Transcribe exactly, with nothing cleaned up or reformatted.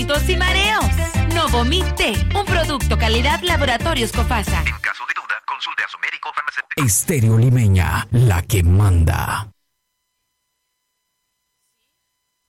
y mareos. Novomid-T, un producto calidad Laboratorios Cofasa. En caso de duda, consulte a su médico farmacéutico. Estéreo Limeña, la que manda.